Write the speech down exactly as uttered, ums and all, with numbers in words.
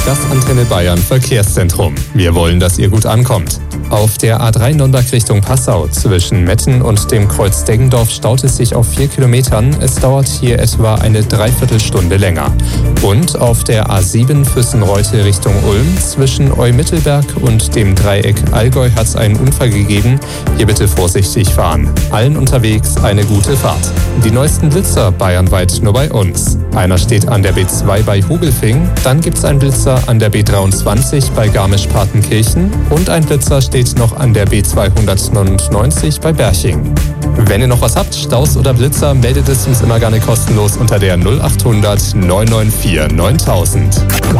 Das Antenne Bayern Verkehrszentrum. Wir wollen, dass ihr gut ankommt. Auf der A drei Nürnberg Richtung Passau zwischen Metten und dem Kreuz Deggendorf staut es sich auf vier Kilometern. Es dauert hier etwa eine Dreiviertelstunde länger. Und auf der A sieben Füssen-Reute Richtung Ulm zwischen Eumittelberg und dem Dreieck Allgäu hat es einen Unfall gegeben. Hier bitte vorsichtig fahren. Allen unterwegs eine gute Fahrt. Die neuesten Blitzer bayernweit nur bei uns. Einer steht an der B zwei bei Hugelfing, dann gibt es einen Blitzer an der B dreiundzwanzig bei Garmisch-Partenkirchen und ein Blitzer steht noch an der B zweihundertneunundneunzig bei Berching. Wenn ihr noch was habt, Staus oder Blitzer, meldet es uns immer gerne kostenlos unter der null acht hundert neun neun vier neuntausend.